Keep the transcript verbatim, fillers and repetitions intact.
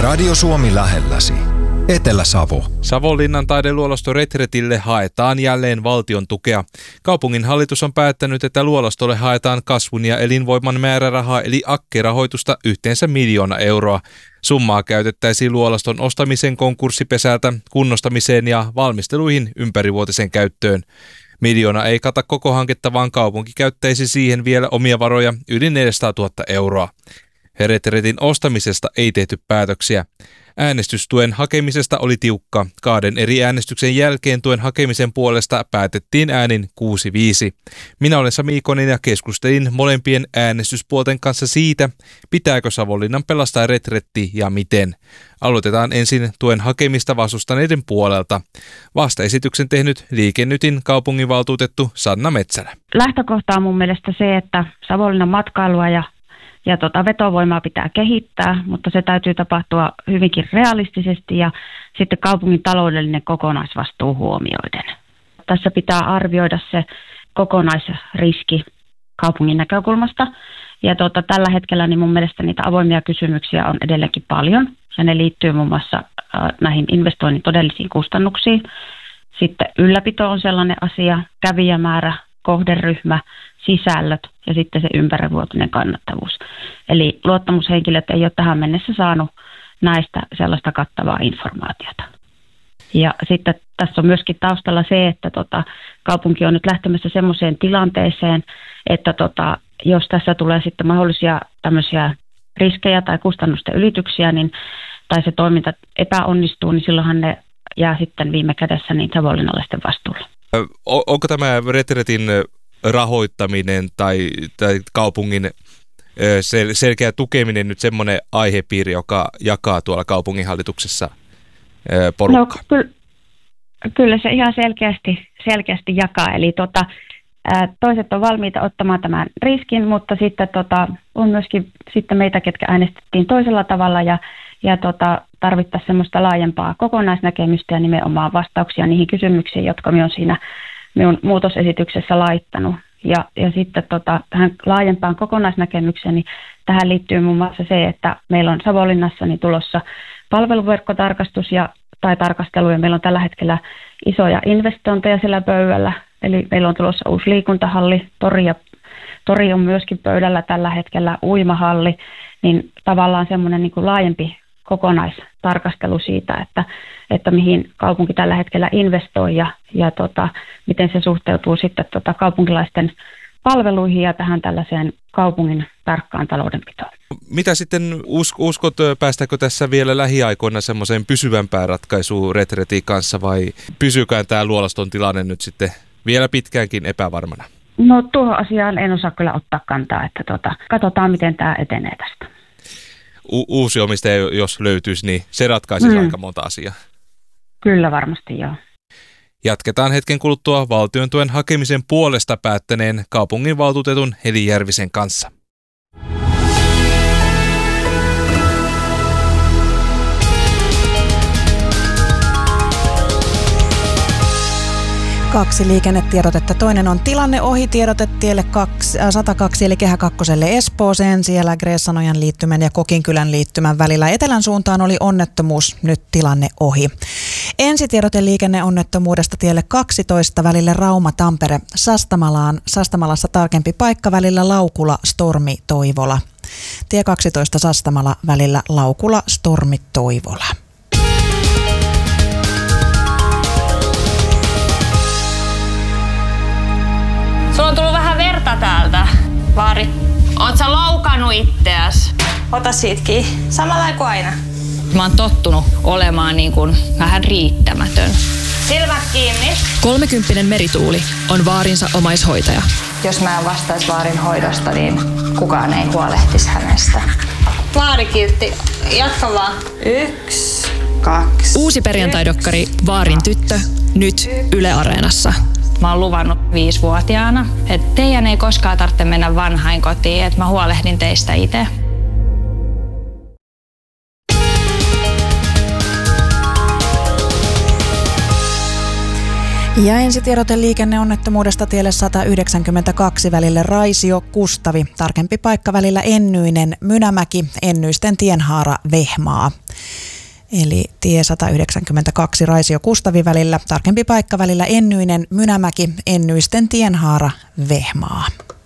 Radio Suomi lähelläsi. Etelä-Savo. Savonlinnan taideluolasto Retretille haetaan jälleen valtion tukea. Kaupungin hallitus on päättänyt, että luolastolle haetaan kasvun ja elinvoiman määrärahaa eli A K K-rahoitusta yhteensä miljoona euroa. Summaa käytettäisiin luolaston ostamisen konkurssipesältä, kunnostamiseen ja valmisteluihin ympärivuotisen käyttöön. Miljoona ei kata koko hanketta, vaan kaupunki käyttäisi siihen vielä omia varoja yli neljäsataatuhatta euroa. Retretin ostamisesta ei tehty päätöksiä. Äänestystuen hakemisesta oli tiukka. Kahden eri äänestyksen jälkeen tuen hakemisen puolesta päätettiin äänin kuusi viisi. Minä olen Sami Ikonen ja keskustelin molempien äänestyspuolten kanssa siitä, pitääkö Savonlinnan pelastaa retretti ja miten. Aloitetaan ensin tuen hakemista vastustaneiden puolelta. Vastaesityksen tehnyt Liike Nytin kaupunginvaltuutettu Sanna Metsälä. Lähtökohta on mun mielestä se, että Savonlinnan matkailua ja Ja tota, vetovoimaa pitää kehittää, mutta se täytyy tapahtua hyvinkin realistisesti ja sitten kaupungin taloudellinen kokonaisvastuu huomioiden. Tässä pitää arvioida se kokonaisriski kaupungin näkökulmasta. Ja tota, tällä hetkellä niin mun mielestä niitä avoimia kysymyksiä on edelleenkin paljon. Ja ne liittyy muun muassa äh, näihin investoinnin todellisiin kustannuksiin. Sitten ylläpito on sellainen asia, kävijämäärä, kohderyhmä, sisällöt ja sitten se ympärivuotinen kannattavuus. Eli luottamushenkilöt ei ole tähän mennessä saanut näistä sellaista kattavaa informaatiota. Ja sitten tässä on myöskin taustalla se, että tota, kaupunki on nyt lähtemässä semmoiseen tilanteeseen, että tota, jos tässä tulee sitten mahdollisia tämmöisiä riskejä tai kustannusten ylityksiä, niin, tai se toiminta epäonnistuu, niin silloinhan ne jää sitten viime kädessä niin savonlinnalaisten vastuulle. Onko tämä retretin rahoittaminen tai, tai kaupungin sel- selkeä tukeminen nyt semmoinen aihepiiri, joka jakaa tuolla kaupunginhallituksessa porukkaa? No, kyllä, kyllä se ihan selkeästi, selkeästi jakaa. Eli tota, toiset on valmiita ottamaan tämän riskin, mutta sitten tota, on myöskin sitten meitä, ketkä äänestettiin toisella tavalla ja, ja tota, tarvittaisiin semmoista laajempaa kokonaisnäkemystä ja nimenomaan vastauksia niihin kysymyksiin, jotka minä olen siinä minun muutosesityksessä laittanut. Ja, ja sitten tota, tähän laajempaan kokonaisnäkemykseen, niin tähän liittyy muun muassa se, että meillä on Savonlinnassa niin tulossa palveluverkkotarkastus ja, tai tarkastelu, ja meillä on tällä hetkellä isoja investointeja siellä pöydällä. Eli meillä on tulossa uusi liikuntahalli, tori, ja, tori on myöskin pöydällä tällä hetkellä, uimahalli, niin tavallaan semmoinen niin kuin laajempi kokonaistarkastelu siitä, että, että mihin kaupunki tällä hetkellä investoi ja, ja tota, miten se suhteutuu sitten tota kaupunkilaisten palveluihin ja tähän tällaiseen kaupungin tarkkaan taloudenpitoon. Mitä sitten uskot, päästäänkö tässä vielä lähiaikoina semmoiseen pysyvämpään ratkaisuun retretin kanssa vai pysyykään tämä luolaston tilanne nyt sitten vielä pitkäänkin epävarmana? No tuohon asiaan en osaa kyllä ottaa kantaa, että tota, katsotaan miten tämä etenee tästä. U- uusi omistaja, jos löytyisi, niin se ratkaisisi mm. aika monta asiaa. Kyllä varmasti joo. Jatketaan hetken kuluttua valtion tuen hakemisen puolesta päättäneen kaupunginvaltuutetun Heli Järvisen kanssa. Kaksi liikennetiedotetta. Toinen on tilanne ohi tiedote tielle sata kaksi eli Kehä kakkoselle Espooseen. Siellä Greessanojan liittymän ja Kokinkylän liittymän välillä etelän suuntaan oli onnettomuus. Nyt tilanne ohi. Ensitiedote liikenneonnettomuudesta tielle kaksitoista välille Rauma-Tampere Sastamalaan. Sastamalassa tarkempi paikka välillä Laukula-Stormi-Toivola. Tie kaksitoista Sastamala välillä Laukula-Stormi-Toivola. Sulla on tullut vähän verta täältä, Vaari. Oot sä loukannut itteäs? Ota siitäkin. Samalla kuin aina. Mä oon tottunut olemaan niin kuin vähän riittämätön. Silmät kiinni. Kolmekymppinen Merituuli on Vaarinsa omaishoitaja. Jos mä en vastaisi Vaarin hoidosta, niin kukaan ei huolehtisi hänestä. Vaari kiltti. Jatka vaan. Yksi, kaksi. Uusi perjantaidokkari Vaarin tyttö, nyt Yle Areenassa. Mä oon luvannut viisivuotiaana, että teidän ei koskaan tarvitse mennä vanhainkotiin, että mä huolehdin teistä itse. Ja ensitiedote liikenneonnettomuudesta tielle sata yhdeksänkymmentäkaksi välille Raisio-Kustavi. Tarkempi paikka välillä Ennyinen Mynämäki, Ennyisten tienhaara Vehmaa. Eli tie sata yhdeksänkymmentäkaksi Raisio-Kustavi välillä. Tarkempi paikka välillä Ennyinen Mynämäki, Ennyisten tienhaara Vehmaa.